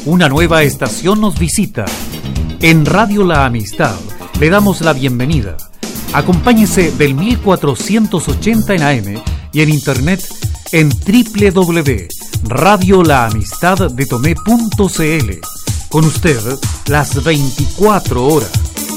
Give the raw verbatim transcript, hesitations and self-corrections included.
Una nueva estación nos visita. En Radio La Amistad le damos la bienvenida. Acompáñese del mil cuatrocientos ochenta en A M y en internet en doble u doble u doble u punto radio la amistad de tomé punto c l. Con usted las veinticuatro horas.